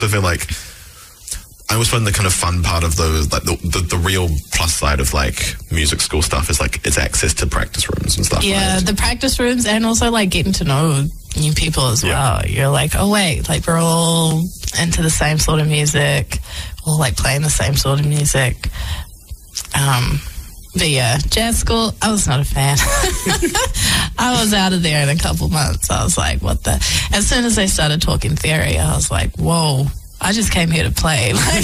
I feel like I always find the kind of fun part of those, like the real plus side of like music school stuff is like it's access to practice rooms and stuff. Yeah, right? the practice rooms, and also like getting to know new people as well. You're like, oh wait, like we're all into the same sort of music, all like playing the same sort of music. But yeah, jazz school, I was not a fan. I was out of there in a couple months. I was like, what the? As soon as they started talking theory, I was like, whoa, I just came here to play. Like,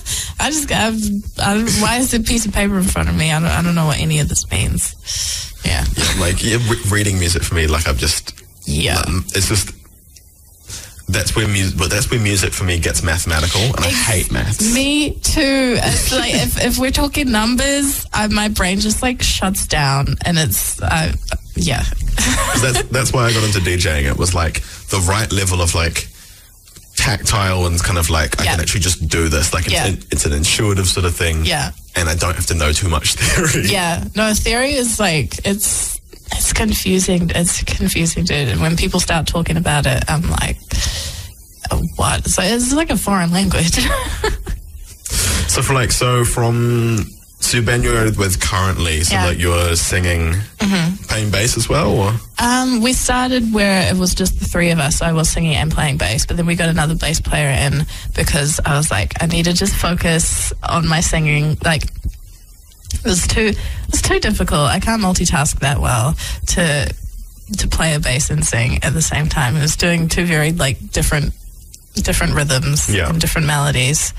why is there a piece of paper in front of me? I don't know what any of this means. Yeah. Reading music for me, like it's just, that's where music for me gets mathematical, and I hate maths. Me too. It's like if we're talking numbers, my brain just like shuts down, and it's yeah. That's why I got into DJing. It was like the right level of like tactile and kind of like I can actually just do this. Like it's an intuitive sort of thing. Yeah. And I don't have to know too much theory. Yeah. No, theory is like it's confusing. It's confusing, dude. When people start talking about it, I'm like, what? So it's like a foreign language. So the band you're with currently, so like you're singing, playing bass as well, or? We started where it was just the three of us. So I was singing and playing bass, but then we got another bass player in because I was like, I need to just focus on my singing. Like, it was too difficult. I can't multitask that well to play a bass and sing at the same time. It was doing two very like different rhythms and different melodies.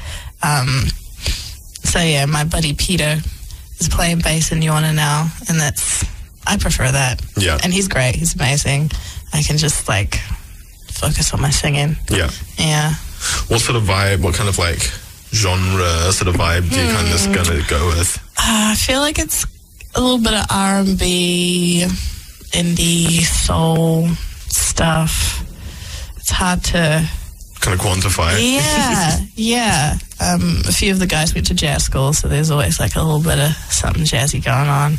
So yeah, my buddy Peter is playing bass in Yorna now, and I prefer that. Yeah. And he's great. He's amazing. I can just like focus on my singing. Yeah. Yeah. What sort of vibe, what kind of like genre sort of vibe do you kind of just gonna go with? I feel like it's a little bit of R&B, indie, soul stuff. It's hard to kind of quantify. Yeah. A few of the guys went to jazz school, so there's always like a little bit of something jazzy going on.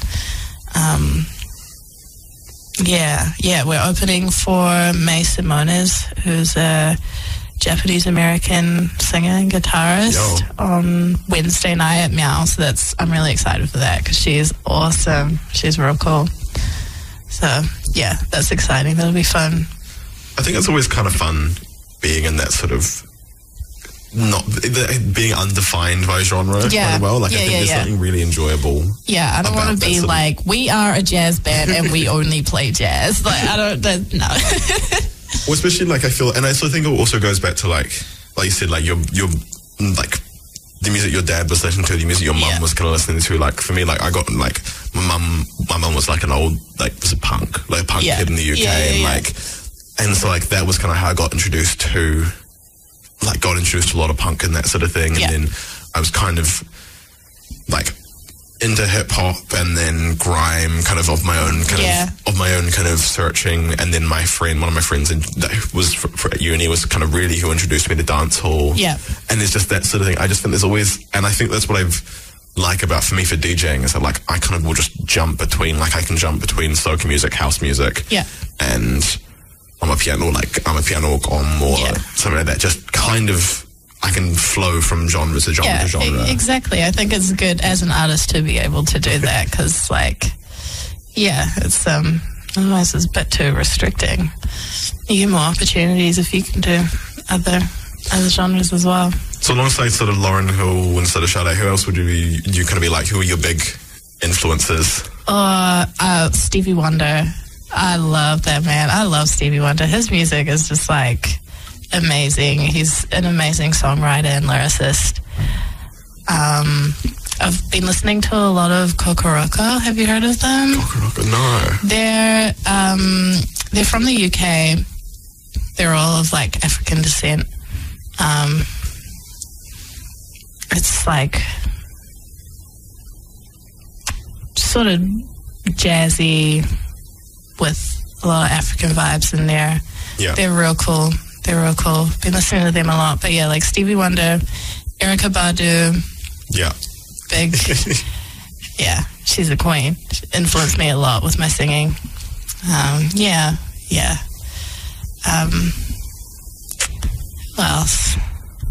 We're opening for May Simones, who's a Japanese-American singer and guitarist on Wednesday night at Meow. So I'm really excited for that because she is awesome. She's real cool. So yeah, that's exciting. That'll be fun. I think it's always kind of fun being in that sort of not being undefined by genre quite well. Like I think there's something really enjoyable. Yeah, I don't want to be like, we are a jazz band and we only play jazz. Like no. Well, especially like I feel, and I think it also goes back to like you said, like you're like the music your dad was listening to, the music your mum was kind of listening to. Like for me, like I got like my mum was like an old like was a punk kid in the UK, and so like that was kind of how I got introduced to a lot of punk and that sort of thing. And then I was kind of like into hip hop and then grime kind of my own kind of searching. And then one of my friends that was for at uni was kind of really who introduced me to dancehall. Yeah. And there's just that sort of thing. I just think there's always, and I think that's what like about for me for DJing is that like I kind of will just jump between soca music, house music. Yeah. And I'm a piano gom or something like that. Just kind of, I can flow from genre to genre to genre. Exactly. I think it's good as an artist to be able to do that because, like, it's otherwise it's a bit too restricting. You get more opportunities if you can do other genres as well. So alongside sort of Lauryn Hill and sort of Sade, who else would you kind of be like? Who are your big influences? Stevie Wonder. I love that man. I love Stevie Wonder. His music is just like amazing. He's an amazing songwriter and lyricist. I've been listening to a lot of Kokoroko. Have you heard of them? Kokoroko, no. They're from the UK. They're all of like African descent. It's like sort of jazzy with a lot of African vibes in there. Yeah. They're real cool. Been listening to them a lot. But yeah, like Stevie Wonder, Erykah Badu. Yeah. Big. Yeah, she's a queen. She influenced me a lot with my singing. What else?